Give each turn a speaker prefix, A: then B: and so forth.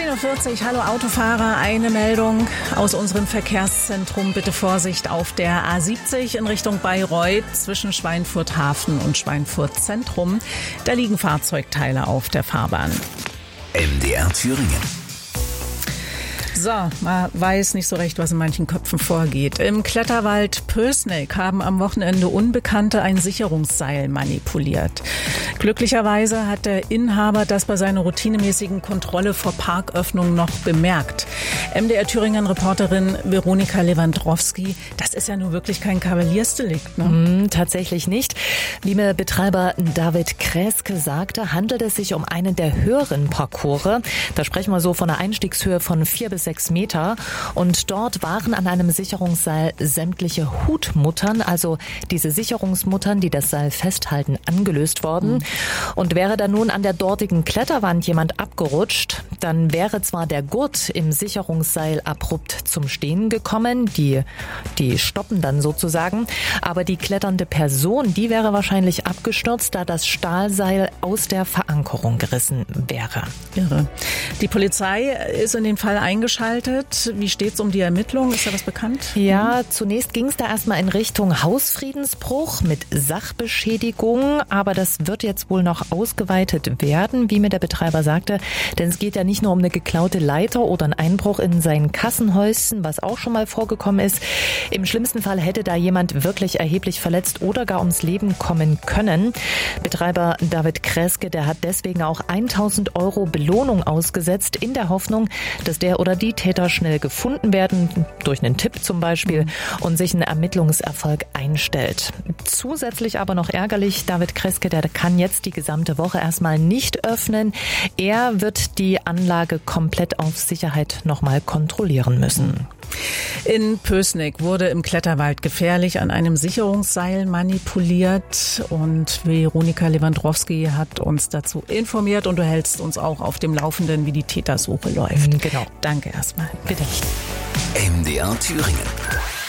A: 9:40 Uhr, hallo Autofahrer, eine Meldung aus unserem Verkehrszentrum. Bitte Vorsicht auf der A70 in Richtung Bayreuth zwischen Schweinfurt Hafen und Schweinfurt Zentrum. Da liegen Fahrzeugteile auf der Fahrbahn.
B: MDR Thüringen.
A: So, man weiß nicht so recht, was in manchen Köpfen vorgeht. Im Kletterwald Pößneck haben am Wochenende Unbekannte ein Sicherungsseil manipuliert. Glücklicherweise hat der Inhaber das bei seiner routinemäßigen Kontrolle vor Parköffnung noch bemerkt. MDR Thüringen-Reporterin Veronika Lewandowski, das ist ja nun wirklich kein Kavaliersdelikt, ne?
C: Tatsächlich nicht. Wie mir Betreiber David Kräske sagte, handelt es sich um einen der höheren Parcours. Da sprechen wir so von einer Einstiegshöhe von 4 bis 6 Meter. Und dort waren an einem Sicherungsseil sämtliche Hutmuttern, also diese Sicherungsmuttern, die das Seil festhalten, angelöst worden. Und wäre da nun an der dortigen Kletterwand jemand abgerutscht, dann wäre zwar der Gurt im Sicherungsseil abrupt zum Stehen gekommen, die stoppen dann sozusagen, aber die kletternde Person, die wäre wahrscheinlich abgestürzt, da das Stahlseil aus der Verankerung gerissen wäre.
A: Irre. Die Polizei ist in den Fall eingeschaltet. Wie steht es um die Ermittlungen? Ist da was bekannt?
C: Ja, zunächst ging es da erstmal in Richtung Hausfriedensbruch mit Sachbeschädigung, aber das wird jetzt wohl noch ausgeweitet werden, wie mir der Betreiber sagte, denn es geht ja nicht nur um eine geklaute Leiter oder einen Einbruch in sein Kassenhäuschen, was auch schon mal vorgekommen ist. Im schlimmsten Fall hätte da jemand wirklich erheblich verletzt oder gar ums Leben kommen können. Betreiber David Kräske, der hat deswegen auch 1.000 € Belohnung ausgesetzt, in der Hoffnung, dass der oder die Täter schnell gefunden werden, durch einen Tipp zum Beispiel, und sich ein Ermittlungserfolg einstellt. Zusätzlich aber noch ärgerlich, David Kräske, der kann jetzt die gesamte Woche erstmal nicht öffnen. Er wird die Anlage komplett auf Sicherheit nochmal kontrollieren müssen.
A: In Pößneck wurde im Kletterwald gefährlich an einem Sicherungsseil manipuliert und Veronika Lewandowski hat uns dazu informiert und du hältst uns auch auf dem Laufenden, wie die Tätersuche läuft.
C: Genau.
A: Danke erstmal.
C: Bitte.
B: MDR Thüringen.